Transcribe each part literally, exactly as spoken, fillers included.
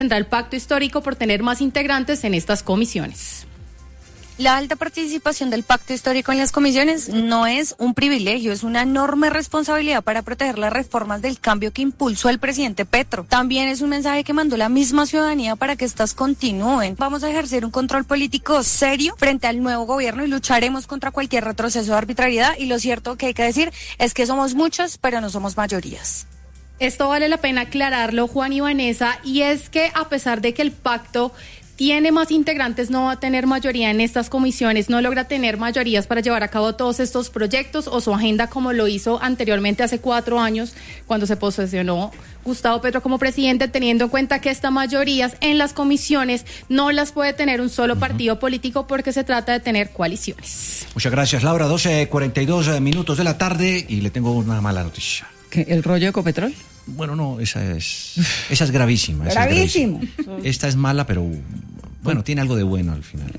tendrá el pacto histórico por tener más integrantes en estas comisiones. La alta participación del pacto histórico en las comisiones no es un privilegio, es una enorme responsabilidad para proteger las reformas del cambio que impulsó el presidente Petro. También es un mensaje que mandó la misma ciudadanía para que estas continúen. Vamos a ejercer un control político serio frente al nuevo gobierno y lucharemos contra cualquier retroceso de arbitrariedad. Y lo cierto que hay que decir es que somos muchos, pero no somos mayorías. Esto vale la pena aclararlo, Juan y Vanessa, y es que a pesar de que el pacto tiene más integrantes, no va a tener mayoría en estas comisiones, no logra tener mayorías para llevar a cabo todos estos proyectos o su agenda como lo hizo anteriormente hace cuatro años cuando se posesionó Gustavo Petro como presidente, teniendo en cuenta que estas mayorías en las comisiones no las puede tener un solo partido político porque se trata de tener coaliciones. Muchas gracias, Laura. doce cuarenta y dos minutos de la tarde y le tengo una mala noticia. ¿Qué, el rollo de Ecopetrol? Bueno, no, esa es esa es gravísima. Esa Gravísimo. Es gravísima. Esta es mala, pero bueno, tiene algo de bueno al final.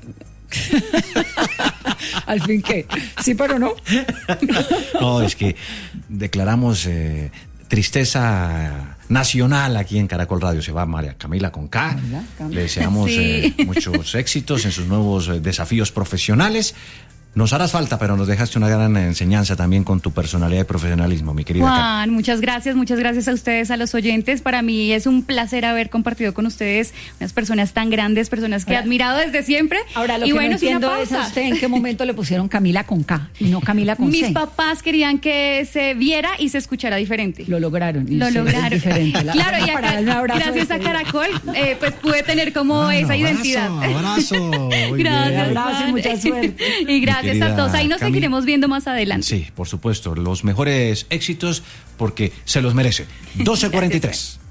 ¿Al fin qué? Sí, pero no. No, es que declaramos eh, tristeza nacional aquí en Caracol Radio. Se va María Camila con K. Camila, Camila. Le deseamos sí. eh, muchos éxitos en sus nuevos eh, desafíos profesionales. Nos harás falta, pero nos dejaste una gran enseñanza también con tu personalidad y profesionalismo, mi querida Juan, Carmen. muchas gracias, muchas gracias a ustedes, a los oyentes. Para mí es un placer haber compartido con ustedes unas personas tan grandes, personas que ahora, he admirado desde siempre. Ahora, lo y que bueno, no entiendo es, es a usted en qué momento le pusieron Camila con K y no Camila con Mis C. Mis papás querían que se viera y se escuchara diferente. Lo lograron. Lo sí, lograron. Diferente. La, claro, y acá, gracias a Caracol, eh, pues pude tener como bueno, esa abrazo, identidad. Abrazo, muy gracias. Bien. Abrazo y mucha suerte. Y gracias a todos. Ahí nos seguiremos viendo más adelante. Sí, por supuesto, los mejores éxitos porque se los merece. doce cuarenta y tres.